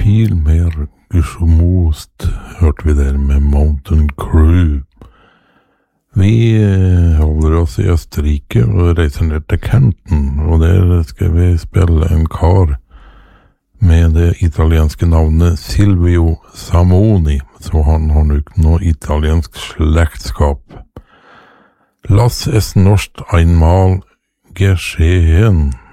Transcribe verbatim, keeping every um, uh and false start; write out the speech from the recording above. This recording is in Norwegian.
viel mehr geschmust, hørte vi der med Mountain Crew. Vi holder oss i Østerrike og reiser ned til Canton, og der skal vi spille en kar med det italienske navnet Silvio Samoni, så han har nok noe italiensk slektskap. Lass es noch einmal geschehen.